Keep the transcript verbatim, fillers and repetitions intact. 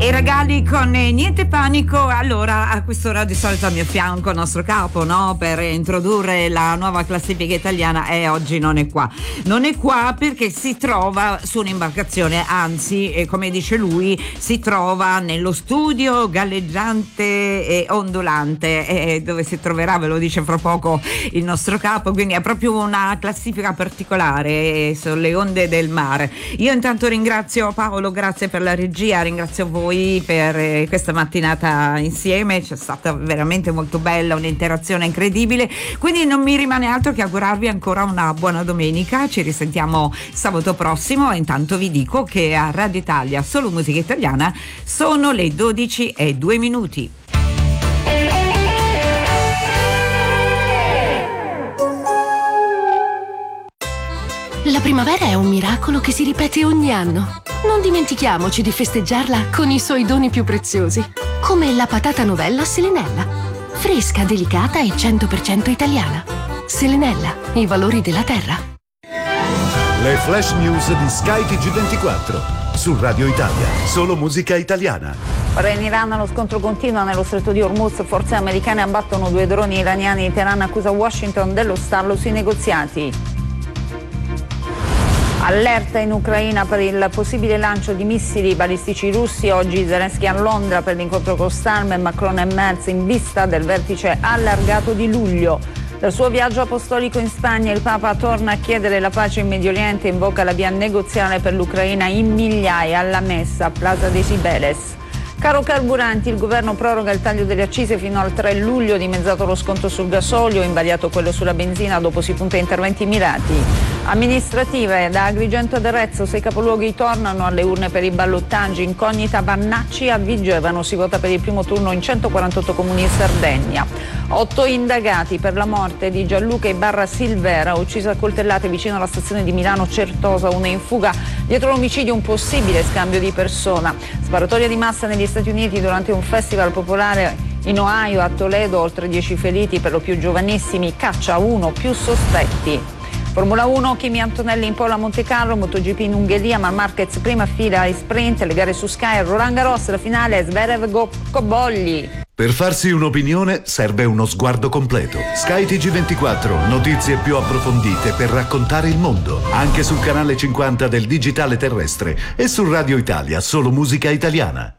i regali con eh, Niente Panico. Allora, a quest'ora di solito a mio fianco il nostro capo, no? Per introdurre la nuova classifica italiana, e eh, oggi non è qua. Non è qua perché si trova su un'imbarcazione, anzi, eh, come dice lui, si trova nello studio galleggiante e ondulante, eh, dove si troverà, ve lo dice fra poco il nostro capo, quindi è proprio una classifica particolare eh, sulle onde del mare. Io intanto ringrazio Paolo, grazie per la regia, ringrazio voi per eh, questa mattinata insieme, c'è stata veramente molto bella, un'interazione incredibile, quindi non mi rimane altro che augurarvi ancora una buona domenica. Ci risentiamo sabato prossimo e intanto vi dico che a Radio Italia Solo Musica Italiana sono le dodici e due minuti. La primavera è un miracolo che si ripete ogni anno. Non dimentichiamoci di festeggiarla con i suoi doni più preziosi, come la patata novella Selenella. Fresca, delicata e cento per cento italiana. Selenella, i valori della terra. Le flash news di Sky T G ventiquattro su Radio Italia, Solo Musica Italiana. Ora in Iran lo scontro continua nello stretto di Hormuz, forze americane abbattono due droni iraniani, Teheran accusa Washington dello stallo sui negoziati. Allerta in Ucraina per il possibile lancio di missili balistici russi. Oggi Zelensky a Londra per l'incontro con Starmer, Macron e Merz in vista del vertice allargato di luglio. Dal suo viaggio apostolico in Spagna il Papa torna a chiedere la pace in Medio Oriente e invoca la via negoziale per l'Ucraina in migliaia alla messa a Plaza de Cibeles. Caro carburanti, il governo proroga il taglio delle accise fino al tre luglio, dimezzato lo sconto sul gasolio, invariato quello sulla benzina, dopo si punta a interventi mirati. Amministrative, da Agrigento ad Arezzo, sei capoluoghi tornano alle urne per i ballottaggi, incognita Vannacci a Vigevano, si vota per il primo turno in centoquarantotto comuni in Sardegna. Otto indagati per la morte di Gianluca Ibarra Silvera, uccisa a coltellate vicino alla stazione di Milano Certosa, una in fuga dietro l'omicidio, un possibile scambio di persona. Sparatoria di massa negli Stati Uniti durante un festival popolare in Ohio, a Toledo, oltre dieci feriti, per lo più giovanissimi, caccia uno più sospetti. Formula uno, Kimi Antonelli in pole a Monte Carlo, MotoGP in Ungheria, Marc Marquez prima fila ai sprint, le gare su Sky, Roland Garros, la finale, Zverev Go- Cobolli. Per farsi un'opinione serve uno sguardo completo. Sky T G ventiquattro, notizie più approfondite per raccontare il mondo, anche sul canale cinquanta del digitale terrestre e su Radio Italia Solo Musica Italiana.